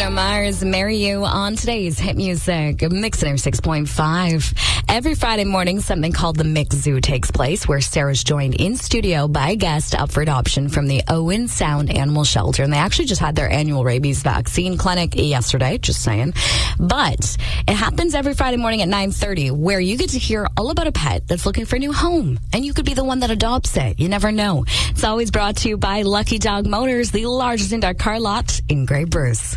Bruno Mars, Marry You on today's Hit Music, Mix 6.5. Every Friday morning, something called the Mix Zoo takes place, where Sarah's joined in studio by a guest up for adoption from the Owen Sound Animal Shelter. And they actually just had their annual rabies vaccine clinic yesterday, just saying. But it happens every Friday morning at 9:30, where you get to hear all about a pet that's looking for a new home. And you could be the one that adopts it. You never know. It's always brought to you by Lucky Dog Motors, the largest indoor car lot in Grey Bruce.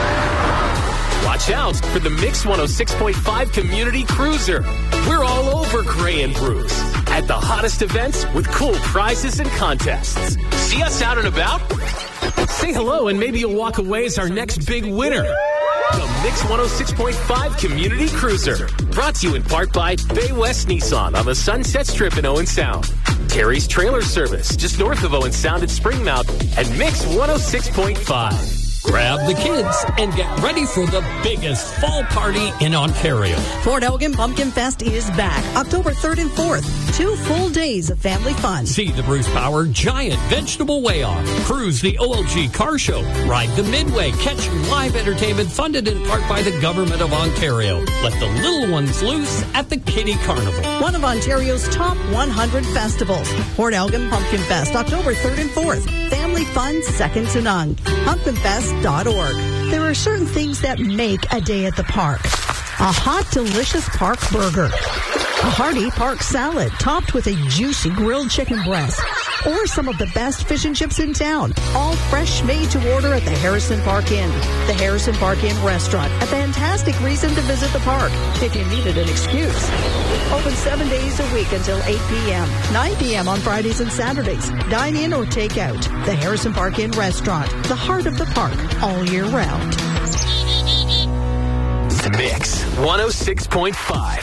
Watch out for the Mix 106.5 Community Cruiser. We're all over Grey and Bruce at the hottest events with cool prizes and contests. See us out and about? Say hello and maybe you'll walk away as our next big winner. The Mix 106.5 Community Cruiser. Brought to you in part by Bay West Nissan on the Sunset Strip in Owen Sound. Terry's Trailer Service just north of Owen Sound at Springmount. And Mix 106.5. Grab the kids and get ready for the biggest fall party in Ontario. Port Elgin Pumpkin Fest is back October 3rd and 4th. 2 full days of family fun. See the Bruce Power Giant Vegetable Weigh-Off. Cruise the OLG Car Show. Ride the Midway. Catch live entertainment funded in part by the Government of Ontario. Let the little ones loose at the Kitty Carnival. One of Ontario's top 100 festivals. Port Elgin Pumpkin Fest, October 3rd and 4th. Family fun second to none. Pumpkinfest.org. There are certain things that make a day at the park. A hot, delicious park burger. A hearty park salad topped with a juicy grilled chicken breast. Or some of the best fish and chips in town. All fresh, made to order at the Harrison Park Inn. The Harrison Park Inn Restaurant. A fantastic reason to visit the park if you needed an excuse. Open 7 days a week until 8 p.m. 9 p.m. on Fridays and Saturdays. Dine in or take out. The Harrison Park Inn Restaurant. The heart of the park all year round. Mix 106.5.